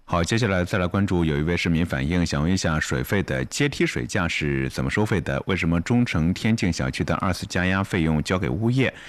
好，接下来再来关注，有一位市民反映，想问一下水费的阶梯水价是怎么收费的？为什么中城天境小区的2次加压费用交给物业，